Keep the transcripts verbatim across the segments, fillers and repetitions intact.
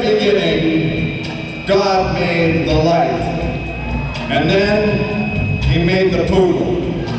beginning, God made the light, and then He made the poodle.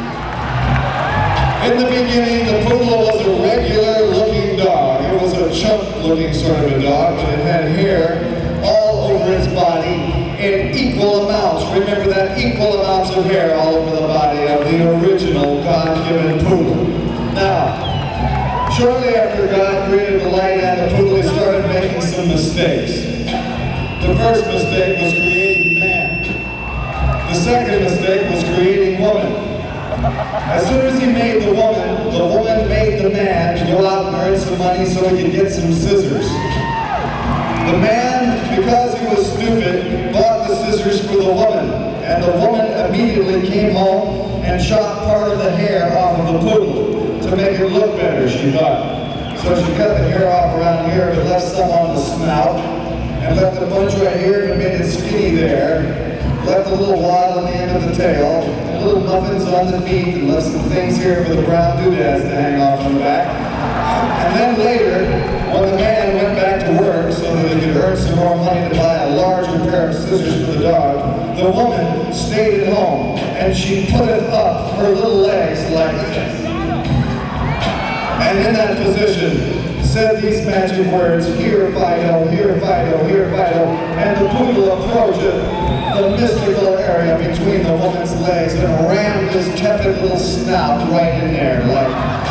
In the beginning, the poodle was a regular-looking dog. It was a chunk-looking sort of a dog, but it had hair all over its body in equal amounts. Remember that? Equal amounts of hair all over the body of the original God-given poodle. Now, shortly after God created the light and the poodle, He started making some mistakes. The first mistake was creating man. The second mistake was creating woman. As soon as He made the woman, the woman made the man to go out and earn some money so he could get some scissors. The man, because he was stupid, bought the scissors for the woman, and the woman immediately came home and chopped part of the hair off of the poodle to make it look better, she thought. So she cut the hair off around here, but left some on the snout, and left a bunch right here and made it skinny there. Left a little wad on the end of the tail, and little muffins on the feet, and left some things here for the brown doodads to hang off on the back. And then later, when the man went back to work so that he could earn some more money to buy a larger pair of scissors for the dog, the woman stayed at home, and she put it up her little legs like this. And in that position, said these magic words, "Here Fido, here Fido, here Fido," and the poodle approached the mystical area between the woman's legs and rammed his tepid little snout right in there, like.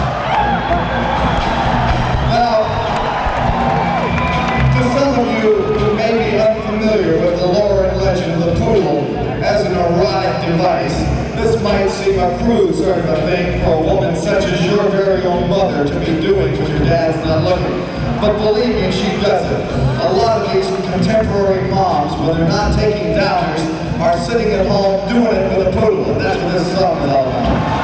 Now, to some of you who may be unfamiliar with the lore and legend of the poodle as an erotic device, this might seem a crude sort of a thing for a woman such as your very own mother to be doing when your dad's not looking. But believe me, she does it. A lot of these contemporary moms, when they're not taking downers, are sitting at home doing it with a poodle, and that's what this song is all about.